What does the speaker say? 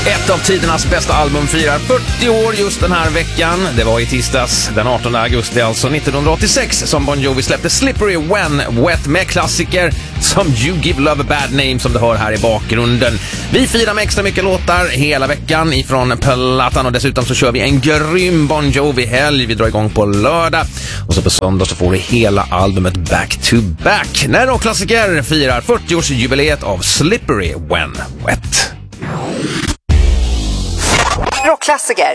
Ett av tidernas bästa album firar 40 år just den här veckan. Det var i tisdags den 18 augusti, alltså 1986, som Bon Jovi släppte Slippery When Wet med klassiker som You Give Love a Bad Name som du hör här i bakgrunden. Vi firar med extra mycket låtar hela veckan ifrån plattan och dessutom så kör vi en grym Bon Jovi-helg. Vi drar igång på lördag och så på söndag så får du hela albumet back to back. När då klassiker firar 40-årsjubileet av Slippery When Wet. Rockklassiker